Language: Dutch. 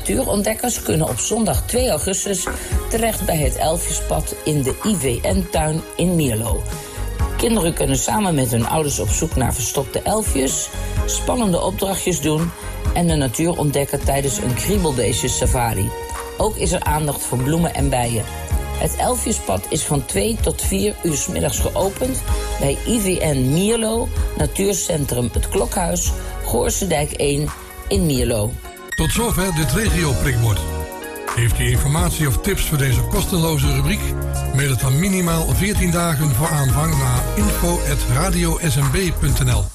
natuurontdekkers kunnen op zondag 2 augustus terecht bij het Elfjespad in de IVN-tuin in Mierlo. Kinderen kunnen samen met hun ouders op zoek naar verstopte elfjes, spannende opdrachtjes doen en de natuur ontdekken tijdens een kriebelbeestjes-safari. Ook is er aandacht voor bloemen en bijen. Het Elfjespad is van 2 tot 4 uur 's middags geopend bij IVN Mierlo, Natuurcentrum Het Klokhuis, Goorsendijk 1 in Mierlo. Tot zover dit regio-prikbord. Heeft u informatie of tips voor deze kosteloze rubriek? Mail het dan minimaal 14 dagen voor aanvang naar info@radiosmb.nl.